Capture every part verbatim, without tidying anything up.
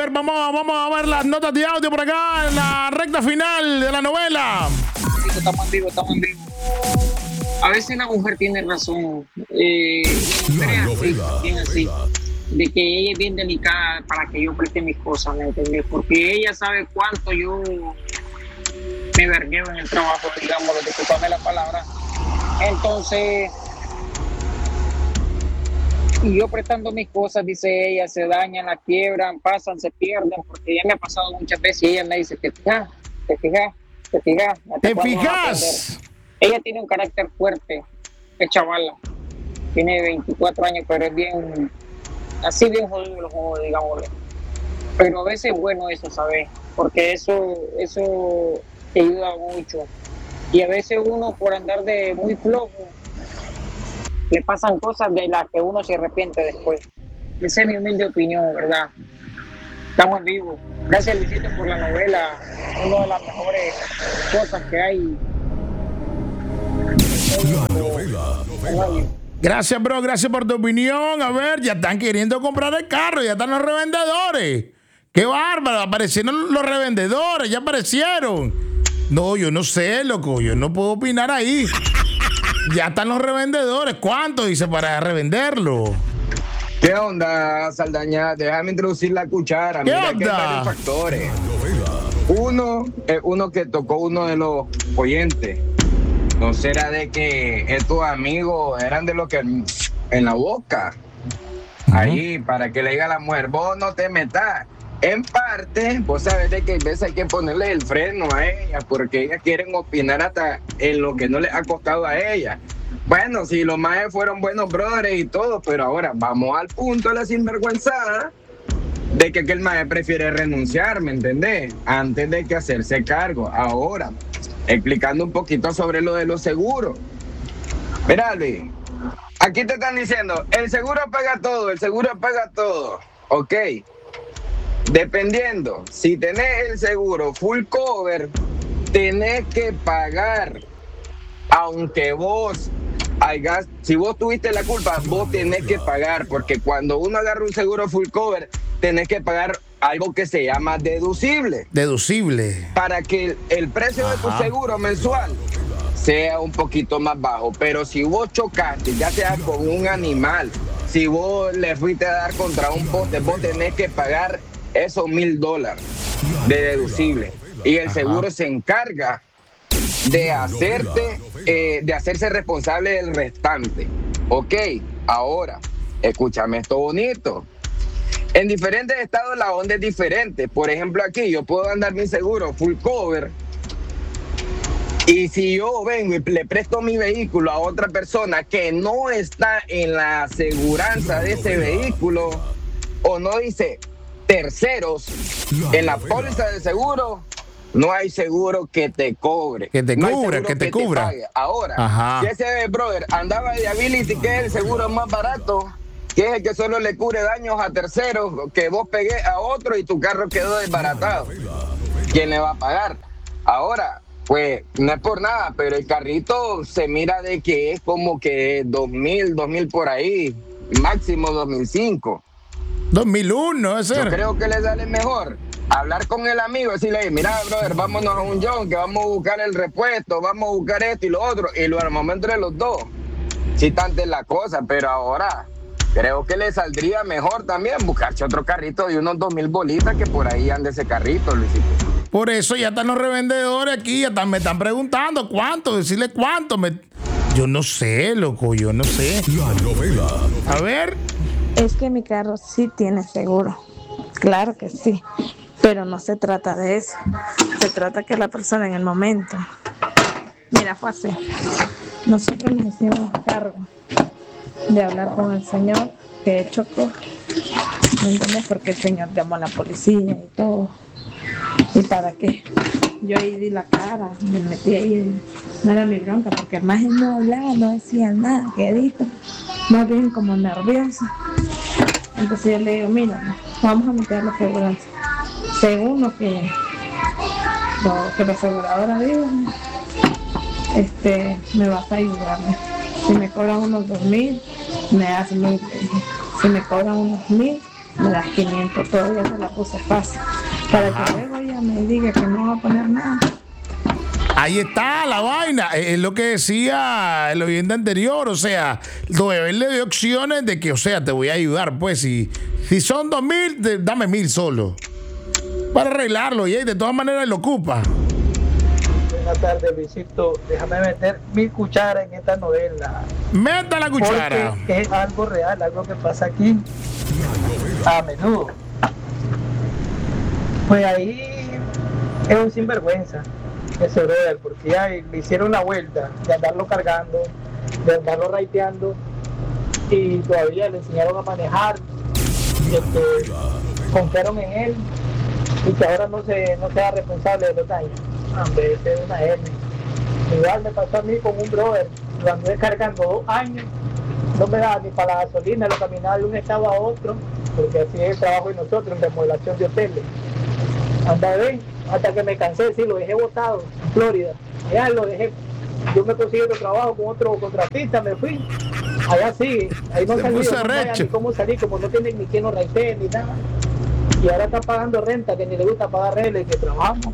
ver, vamos, vamos a ver las notas de audio por acá en la recta final de la novela. Estamos en vivo, estamos en vivo. A veces la mujer tiene razón. Eh, La novela, bien así, de que ella es bien delicada para que yo preste mis cosas, ¿me entiendes? Porque ella sabe cuánto yo me vergueo en el trabajo, digamos, discúlpame la palabra. Entonces, y yo prestando mis cosas, dice ella, se dañan, la quiebran, pasan, se pierden, porque ya me ha pasado muchas veces y ella me dice, te fijas, te fijas, te fijas. ¿Te fijas? Ella tiene un carácter fuerte, es chavala, tiene veinticuatro años, pero es bien, así bien jodido los juegos, digámosle. Pero a veces es bueno eso, ¿sabes? Porque eso, eso te ayuda mucho. Y a veces uno por andar de muy flojo, le pasan cosas de las que uno se arrepiente después. Esa es mi humilde opinión, ¿verdad? Estamos en vivo. Gracias, Luisito, por la novela. Una de las mejores cosas que hay. La novela, novela. Gracias, bro, gracias por tu opinión. A ver, ya están queriendo comprar el carro, ya están los revendedores. ¡Qué bárbaro! Aparecieron los revendedores, ya aparecieron. No, yo no sé, loco, yo no puedo opinar ahí. Ya están los revendedores. ¿Cuánto dice para revenderlo? ¿Qué onda, Saldaña? Déjame introducir la cuchara. ¿Qué Mira onda? que hay varios factores. Uno es uno que tocó uno de los oyentes. No será de que estos amigos eran de los que en la boca. Uh-huh. Ahí, para que le diga a la mujer, vos no te metas. En parte, vos sabés de que a veces hay que ponerle el freno a ellas, porque ellas quieren opinar hasta en lo que no les ha costado a ellas. Bueno, si los maes fueron buenos brothers y todo, pero ahora vamos al punto de la sinvergüenzada de que aquel mae prefiere renunciar, ¿me entendés? Antes de que hacerse cargo. Ahora, explicando un poquito sobre lo de los seguros. Mira, Luis, aquí te están diciendo, el seguro paga todo, el seguro paga todo. Ok. Dependiendo, si tenés el seguro full cover, tenés que pagar. Aunque vos hayas, si vos tuviste la culpa, vos tenés que pagar, porque cuando uno agarra un seguro full cover, tenés que pagar algo que se llama deducible. Deducible. Para que el, el precio Ajá. de tu seguro mensual sea un poquito más bajo. Pero si vos chocaste, ya sea con un animal, si vos le fuiste a dar contra un poste, vos tenés que pagar esos mil dólares de deducible. Y el Ajá. seguro se encarga de hacerte, eh, de hacerse responsable del restante. Ok, ahora, escúchame esto bonito. En diferentes estados la onda es diferente. Por ejemplo, aquí yo puedo andar mi seguro full cover y si yo vengo y le presto mi vehículo a otra persona que no está en la aseguranza de ese vehículo o no dice terceros en la póliza de seguro, no hay seguro que te cobre. Que te no cubra, que te que cubra. Te Ahora, Ajá. si ese brother andaba de Ability, que es el seguro más barato, que es el que solo le cubre daños a terceros, que vos pegué a otro y tu carro quedó desbaratado, ¿quién le va a pagar? Ahora, pues, no es por nada, pero el carrito se mira de que es como que dos mil, dos mil por ahí, máximo dos mil cinco. dos mil uno, ese. Yo creo que le sale mejor hablar con el amigo, decirle, mira, brother, vámonos a un John, que vamos a buscar el repuesto, vamos a buscar esto y lo otro, y lo armamos entre los dos. Si tanto es la cosa, pero ahora creo que le saldría mejor también buscarse otro carrito de unos dos mil bolitas que por ahí ande ese carrito, Luisito. Por eso ya están los revendedores aquí, ya están, me están preguntando cuánto, decirle cuánto. Me... Yo no sé, loco, yo no sé. La novela. A ver. Es que mi carro sí tiene seguro, claro que sí, pero no se trata de eso. Se trata que la persona en el momento, mira, fue así. Nosotros nos hicimos cargo de hablar con el señor que chocó, ¿me entiendes? Porque el señor llamó a la policía y todo. ¿Y para qué? Yo ahí di la cara, me metí ahí, no era mi bronca, porque el maje no hablaba, no decía nada, quedito, más bien como nervioso. Entonces yo le digo, mira, vamos a meter la aseguranza. Según lo que, lo que la aseguradora diga, este, me vas a ayudarme. Si me cobran unos dos mil, me hacen mil. Si me cobran unos mil, me das quinientos, todavía se la puse fácil. Para Ajá. que luego ella me diga que no va a poner nada. Ahí está la vaina, es lo que decía el oyente anterior, o sea, él le dio opciones de que, o sea, te voy a ayudar, pues, si, si son dos mil, te- dame mil solo, para arreglarlo, y ahí de todas maneras lo ocupa. Buenas tardes, Luisito. Déjame meter mi cuchara en esta novela. Meta la cuchara. Porque es algo real, algo que pasa aquí a menudo. Pues ahí es un sinvergüenza ese brother, porque ya le hicieron la vuelta de andarlo cargando, de andarlo raiteando, y todavía le enseñaron a manejar, y que confiaron en él, y que ahora no se no sea responsable de los daños. Hombre, ese es una hernia. Igual me pasó a mí con un brother, lo anduve cargando dos años, no me daba ni para la gasolina, lo caminaba de un estado a otro, porque así es el trabajo de nosotros en remodelación de hoteles. Anda bien, hasta que me cansé, sí, lo dejé botado en Florida. Allá lo dejé. Yo me conseguí otro trabajo con otro contratista, me fui. Allá sí, ahí no Se salí, puso no sabía recho. ni cómo salir, como no tienen ni quien lo raitee ni nada. Y ahora está pagando renta, que ni le gusta pagar renta y que trabajamos.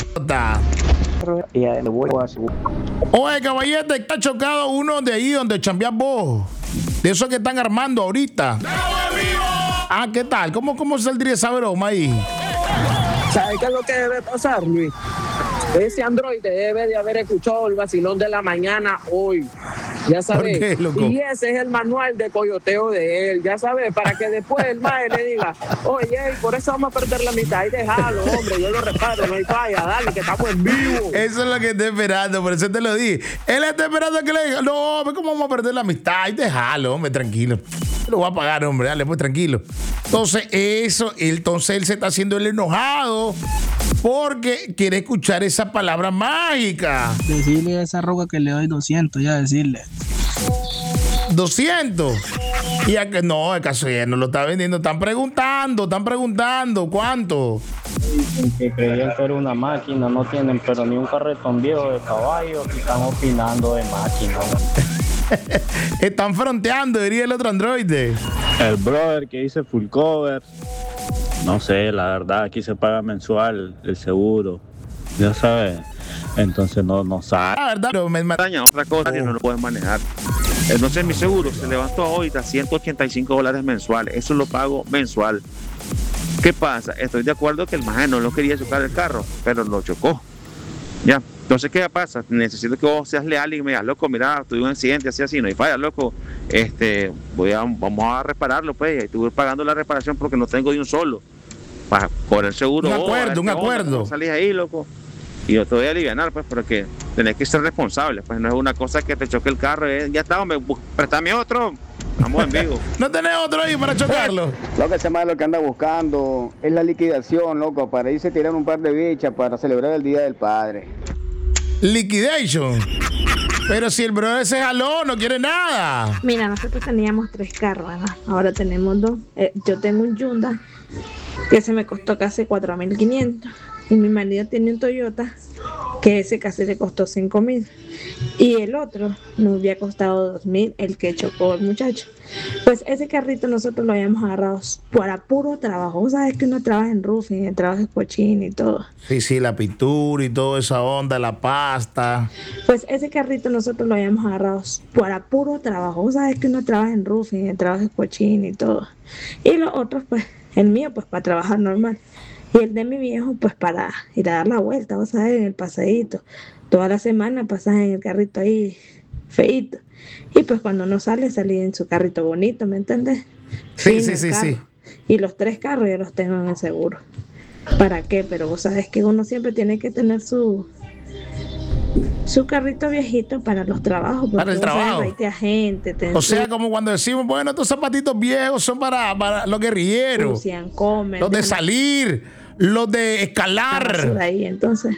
Y ahí le voy a subir. Oye, caballete, está chocado uno de ahí donde chambeás vos, de esos que están armando ahorita. Ah, ¿qué tal? ¿Cómo, cómo saldría esa broma ahí? ¿Sabes qué es lo que debe pasar, Luis? Ese androide debe de haber escuchado el vacilón de la mañana hoy. Ya sabes. ¿Por qué, loco? Y ese es el manual de coyoteo de él. Ya sabes, para que después el mae le diga, oye, por eso vamos a perder la mitad. Y déjalo, hombre, yo lo reparo, no hay falla, dale, que estamos en vivo. Eso es lo que estoy esperando, por eso te lo dije. Él está esperando que le diga, no, hombre, ¿cómo vamos a perder la amistad? Y déjalo, hombre, tranquilo. Lo voy a pagar, hombre, dale, pues tranquilo. Entonces, eso, entonces él se está haciendo el enojado porque quiere escuchar esa palabra mágica. Decirle a esa roca que le doy doscientos, ya decirle. doscientos. Y a que no, el caso ya no lo está vendiendo. Están preguntando, están preguntando cuánto. Dicen que creían que era una máquina, no tienen pero ni un carretón viejo de caballo y están opinando de máquina. Están fronteando, diría el otro androide. El brother que dice full cover, no sé, la verdad, aquí se paga mensual el seguro, ya sabes, entonces no, no sabe. La verdad, pero me, me- Daña otra cosa que no lo puedes manejar. Entonces mi seguro se levantó ahorita ciento ochenta y cinco dólares mensuales, eso lo pago mensual. ¿Qué pasa? Estoy de acuerdo que el maje no lo quería chocar el carro, pero lo chocó. Ya, entonces ¿qué pasa? Necesito que vos seas leal y me digas, loco, mira, tuve un accidente así, así, no hay falla, loco, este, voy a, vamos a repararlo, pues, y estuve pagando la reparación porque no tengo de un solo, para por el seguro. Un oh, a ver acuerdo, un qué onda, acuerdo. cómo salís ahí, loco, y yo te voy a aliviar, pues, porque tenés que ser responsable, pues, no es una cosa que te choque el carro, eh, ya está, hombre, bu- préstame otro, vamos en vivo. no tenés otro ahí para chocarlo. Lo que se llama lo que anda buscando es la liquidación, loco, para irse a tirar un par de bichas para celebrar el Día del Padre. Liquidation. Pero si el brother se jaló, no quiere nada. Mira, nosotros teníamos tres carros, ¿verdad? Ahora tenemos dos. Eh, yo tengo un Hyundai que se me costó casi cuatro mil quinientos. Y mi marido tiene un Toyota que ese casi le costó cinco mil. Y el otro nos había costado dos mil, el que chocó el muchacho. Pues ese carrito nosotros lo habíamos agarrado para puro trabajo. Vos sabés que uno trabaja en roofing, trabaja en cochín y todo. Sí, sí, la pintura y toda esa onda, la pasta. Pues ese carrito nosotros lo habíamos agarrado para puro trabajo. Vos sabés que uno trabaja en roofing, trabaja en cochín y todo. Y los otros, pues, el mío, pues, para trabajar normal. Y el de mi viejo, pues, para ir a dar la vuelta, vos sabés, en el paseíto. Toda la semana pasas en el carrito ahí, feíto. Y pues cuando uno sale, salí en su carrito bonito, ¿me entiendes? Sí, Sin sí, el sí, sí. carro. Y los tres carros yo los tengo en el seguro. ¿Para qué? Pero vos sabés que uno siempre tiene que tener su su carrito viejito para los trabajos. Para el vos sabés, trabajo. raite a gente, te O sea, como cuando decimos, bueno, estos zapatitos viejos son para, para los guerrilleros, ensucian, comen, los de dejan salir, los de la escalar. basura ahí. Entonces,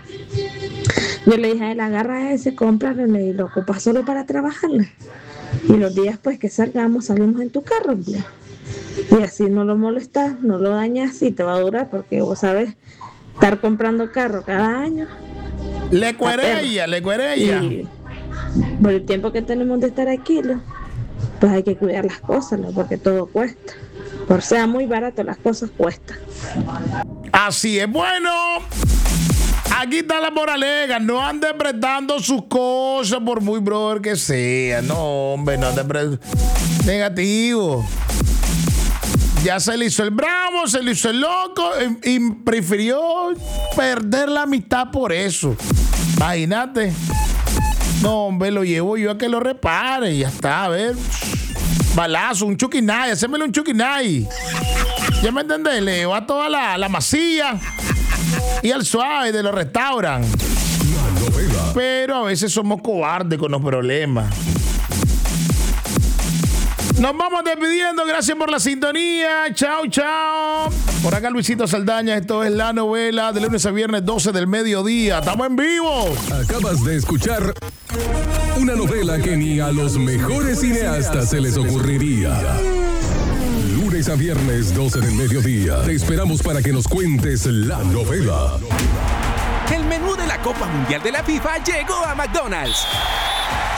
yo le dije a él, agarra ese, cómpralo y lo ocupas solo para trabajarle. Y los días pues que salgamos, salimos en tu carro. ¿Ya? Y así no lo molestas, no lo dañas y te va a durar, porque vos sabes, estar comprando carro cada año. Le cuerella, le cuerella. Y por el tiempo que tenemos de estar aquí, ¿no? Pues hay que cuidar las cosas, ¿no? Porque todo cuesta. Por sea muy barato, las cosas cuestan. Así es. Bueno, aquí está la moraleja. No ande prestando sus cosas por muy brother que sea. No, hombre, no ande prestando. Negativo. Ya se le hizo el bravo, se le hizo el loco y, y prefirió perder la amistad por eso. Imagínate. No, hombre, lo llevo yo a que lo repare y ya está, a ver. Balazo, un chuquinay, hacémele un chuquinay. ¿Ya me entendés? Le llevo a toda la, la masilla y al suave de los restaurantes. Pero a veces somos cobardes con los problemas. Nos vamos despidiendo, gracias por la sintonía. Chao, chao. Por acá Luisito Saldaña, esto es La Novela, de lunes a viernes doce del mediodía. Estamos en vivo. Acabas de escuchar una novela que ni a los mejores cineastas se les ocurriría. Lunes a viernes doce del mediodía. Te esperamos para que nos cuentes la novela. El menú de la Copa Mundial de la FIFA llegó a McDonald's.